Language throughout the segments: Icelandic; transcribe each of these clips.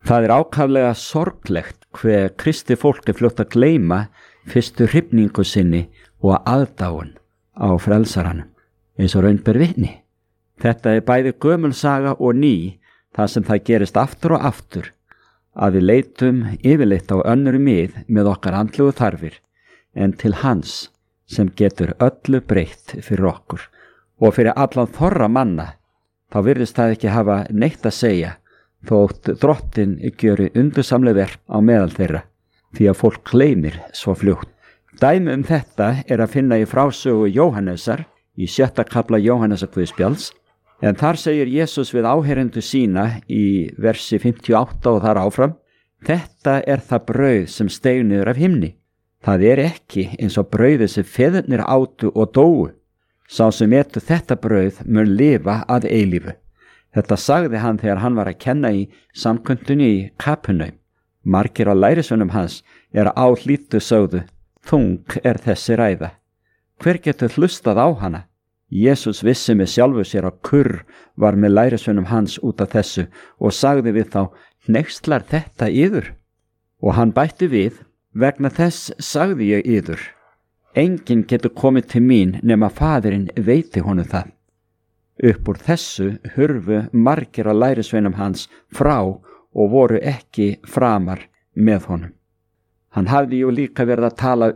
Það ákaflega sorglegt hve kristi fólk fljótt að gleyma fyrstu hrifningu sinni og aðdáun á frelsaranum, eins og raun ber vitni. Þetta bæði gömul saga og ný, þar sem það gerist aftur og aftur, að við leitum yfirleitt á önnur mið með okkar andlegu þarfir, en til hans sem getur öllu breytt fyrir okkur. Og fyrir allan þorra manna, þá virðist það ekki hafa neitt að segja, þótt Drottinn gjöri undursamleg verk á meðal þeirra, því að fólk gleymir svo fljótt. Dæmi þetta að finna í frásögu Jóhannesar í 6. kafla Jóhannesar Guðspjalls, en þar segir Jesús við áheyrendur sína í versi 58 og þar áfram: Þetta það brauð sem steig niður af himni. Það ekki eins og brauðið sem feðurnir átu og dóu. Sá sem étur þetta brauð mun lifa að eilífu. Þetta sagði hann þegar hann var að kenna í samkundunni í Kapernaum. Margir á lærisveinum hans áhlýddu sögðu: Þung þessi ræða. Hver getur hlustað á hana? Jesús vissi með sjálfu sér að kurr var með lærisveinum hans út af þessu og sagði við þá: Hneykslar þetta yður? Og hann bætti við: Vegna þess sagði ég yður, enginn getur komið til mín nema Faðirinn veiti honum það. Upp úr þessu hurfu margir á lærisveinum hans frá og voru ekki framar með honum. Hann hafði jú líka verið að tala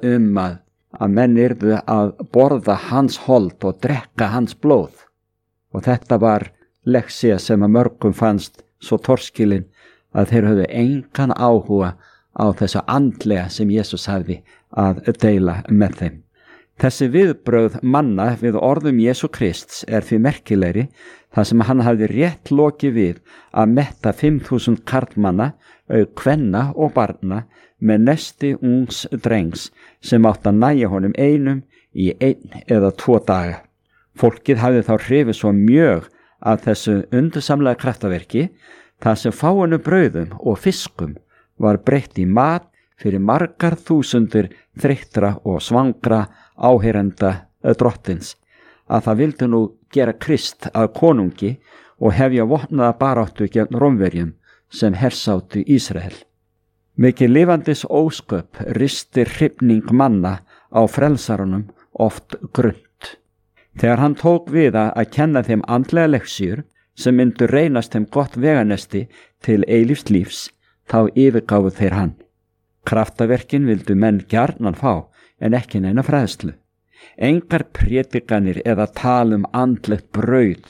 að menn yrðu að borða hans hold og drekka hans blóð. Og þetta var leksía sem að mörgum fannst svo torskilin að þeir höfðu engan áhuga á þessu andlega sem Jesús hafði að deila með þeim. Þessi viðbrögð manna við orðum Jesú Krists því merkilegri, þar sem hann hafði rétt lokið við að metta 5.000 karlmanna, auk kvenna og barna, með nesti ungs drengs sem átt að nægja honum einum í 1 eða 2 daga. Fólkið hafði þá hrifið svo mjög af þessu undursamlega kraftaverki, þar sem fáinu brauðum og fiskum var breytt í mat fyrir margar þúsundir þreyttra og svangra áheyrenda Drottins, að það vildi nú gera Krist að konungi og hefja vopnaða baráttu gegn Rómverjum sem hersáttu Ísrael. Mikið lifandis ósköp ristir hrifning manna á frelsarunum oft grunnt. Þegar hann tók við að kenna þeim andlega leksjur sem myndu reynast þeim gott veganesti til eilífs lífs, þá yfirgáfu þeir hann. Kraftaverkin vildu menn gjarnan fá, en ekki neina fræðslu. Engar prédikanir eða andlegt brauð.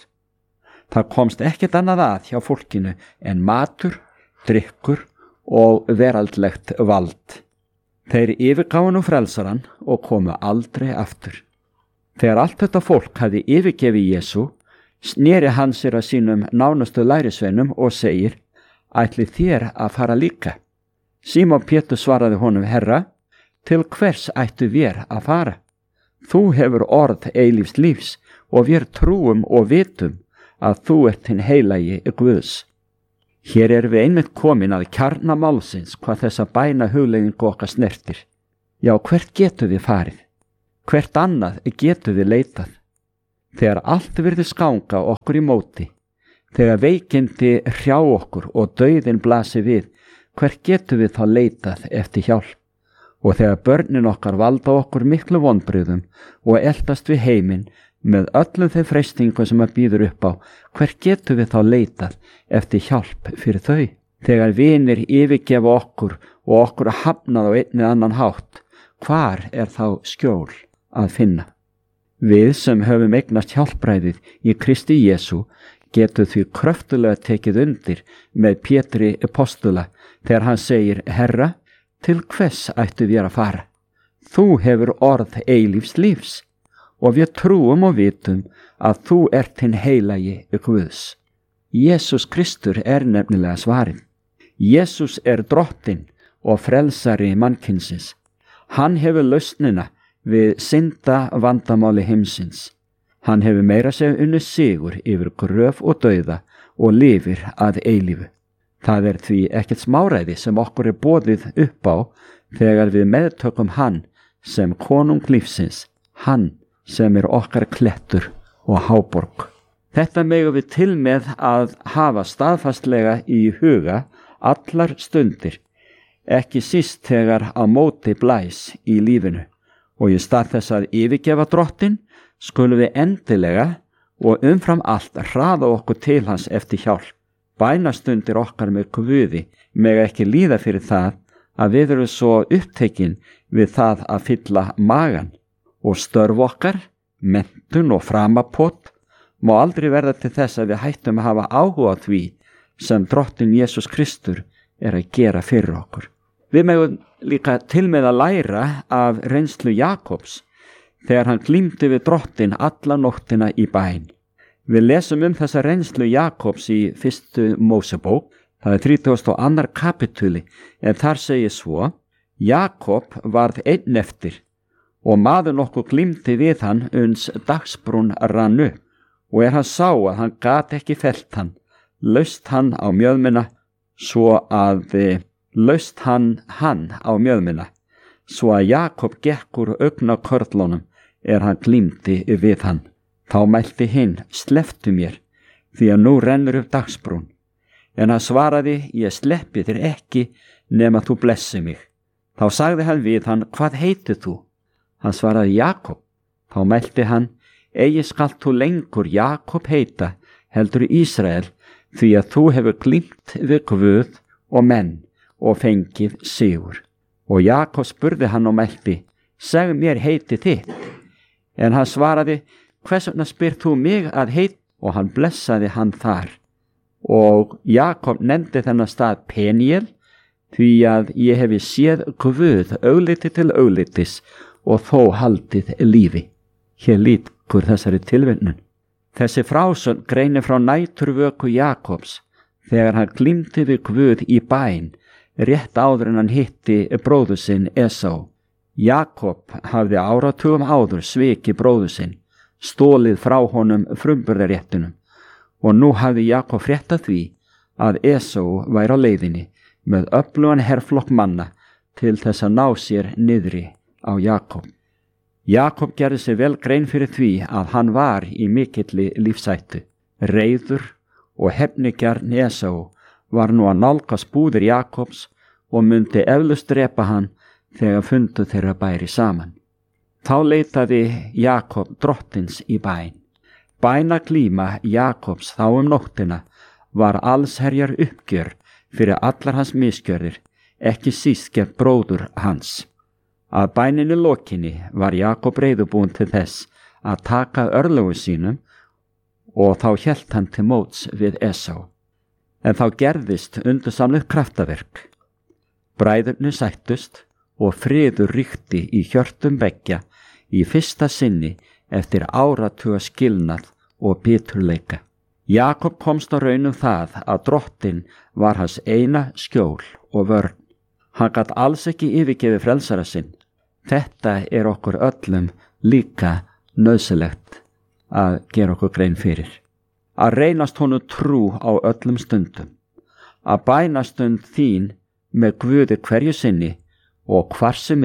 Það komst ekkert annað að hjá fólkinu en matur, drykkur og veraldlegt vald. Þeir yfirgáfu nú frelsaran og komu aldrei aftur. Þegar allt þetta fólk hafði yfirgefið Jesú, sneri hann sér að sínum nánustu lærisveinum og segir: Ætlið þér að fara líka? Símon Pétur svaraði honum: Herra, til hvers ættu vér að fara? Þú hefur orð eilífs lífs og vér trúum og vitum að þú hinn heilagi Guðs. Hér við einmitt komin að kjarna málsins hvað þessa bæna hugleiðingu okkar snertir. Já, hvert getum við farið? Hvert annað getum við leitað? Þegar allt virðist ganga okkur í móti, þegar veikindi hrjá okkur og dauðinn blasi við, hvert getum við þá leitað eftir hjálp? Og þegar börnin okkar valda okkur miklu vonbrigðum og eltast við heiminn með öllum þeim freistingum sem býður upp á, hvert getum við þá leitað eftir hjálp fyrir þau? Þegar vinir yfirgefa okkur og okkur hafnað á einn eða annan hátt, hvar þá skjól að finna? Við sem höfum eignast hjálpræðið í Kristi Jesú getum því kröftulega tekið undir með Pétri apostula þegar hann segir: Herra, til hvers ættu við að fara? Þú hefur orð eilífs lífs og við trúum og vitum að þú hinn heilagi Guðs. Jesús Kristur nefnilega svarið. Jesús Drottinn og frelsari mannkynsins. Hann hefur lausnina við synda vandamáli heimsins. Hann hefur meira segja unnið sigur yfir gröf og dauða og lifir að eilífu. Það því ekkert smáræði sem okkur boðið upp á þegar við meðtökum hann sem konung lífsins, hann sem okkar klettur og háborg. Þetta megum við til með að hafa staðfastlega í huga allar stundir, ekki síst þegar á móti blæs í lífinu. Og í stað þess að yfirgefa Drottinn skulum við endilega og umfram allt hraða okkur til hans eftir hjálp. Bænastundir okkar með Guði mega ekki líða fyrir það að við erum svo upptekin við það að fylla magan, og störf okkar, menntun og framapott má aldrei verða til þess að við hættum að hafa áhuga á því sem Drottinn Jesús Kristur að gera fyrir okkur. Við megum líka til með að læra af reynslu Jakobs þegar hann glímdi við Drottinn alla nóttina í bæn. Við lesum þessa reynslu Jakobs í 1. Mósebók, það 32. kapitúli, en þar segir svo: Jakob varð einn eftir, og maður nokkuð glímdi við hann uns dagsbrún rann upp, og hann sá að hann gat ekki fellt hann, laust hann á mjöðmina, svo að Jakob gekk úr augnakörlunum hann glímdi við hann. Þá mælti hinn: slepptu mér, því að nú rennur upp dagsbrún. En hann svaraði: ég sleppi þér ekki nema þú blessi mig. Þá sagði hann við hann: hvað heitir þú? Hann svaraði: Jakob. Þá mælti hann: eigi skalt þú lengur Jakob heita, heldur Ísrael, því að þú hefur glímt við Guð og menn og fengið sigur. Og Jakob spurði hann og mælti: segð mér heiti þitt. En hann svaraði: hvers vegna spyr þú mig að heit? Og hann blessaði hann þar. Og Jakob nefndi þennan stað Peniel, því að ég hefi séð Guð augliti til auglitis og þó haldið lífi. Hér lýkur þessari tilvitnun. Þessi frásögn greinir frá næturvöku Jakobs þegar hann glímdi við Guð í bæn rétt áður en hann hitti bróður sinn Esau. Jakob hafði áratugum áður svikið bróður sinn, stólið frá honum frumburðaréttunum, og nú hafði Jakob fréttað því að Esau væri á leiðinni með öflugan herflokk manna til þess að ná sér niðri á Jakob. Jakob gerði sér vel grein fyrir því að hann var í mikilli lífshættu. Reiður og hefnigjarn Esau var nú að nálgast búðir Jakobs og myndi eflaust drepa hann þegar fundu þeirra bæri saman. Þá leitaði Jakob Drottins í bæn. Bænaglíma Jakobs þá nóttina var allsherjar uppgjör fyrir allar hans misgjörðir, ekki síst gegn bróður hans. Að bæninni lokinni var Jakob reiðubúinn til þess að taka örlögum sínum, og þá hélt hann til móts við Esau. En þá gerðist undursamlegt kraftaverk. Bræðurnir sættust og friður ríkti í hjörtum beggja í fyrsta sinni eftir áratuga skilnað og biturleika. Jakob komst á raun það að Drottinn var hans eina skjól og vörn. Hann gat alls ekki yfirgefið frelsara sinn. Þetta okkur öllum líka nauðsynlegt að gera okkur grein fyrir. Að reynast honum trú á öllum stundum. Að bænastund þín með Guði hverju sinni og hvar sem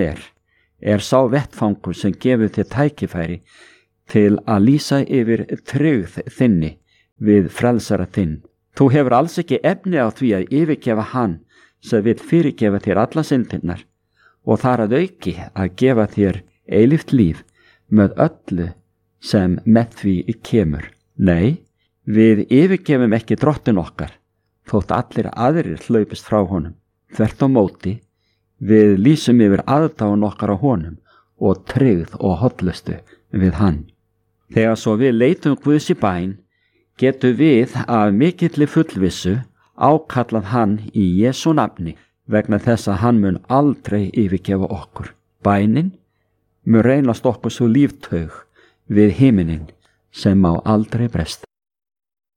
sá vettfangur sem gefur þér tækifæri til að lýsa yfir tryggð þinni við frelsara þinn. Þú hefur alls ekki efni á því að yfirgefa hann sem vill fyrirgefa þér alla syndirnar, og þar að auki að gefa þér eilíft líf með öllu sem með því kemur. Nei, við yfirgefum ekki Drottinn okkar, þótt allir aðrir hlaupist frá honum. Þvert á móti, við lýsum yfir aðdáun okkar á honum og tryggð og hollustu við hann. Þegar svo við leitum Guðs í bæn, getum við af mikilli fullvissu ákallað hann í Jesú nafni, vegna þess að hann mun aldrei yfirgefa okkur. Bænin mun reynast okkur svo líftaug við himinninn sem má aldrei bresta.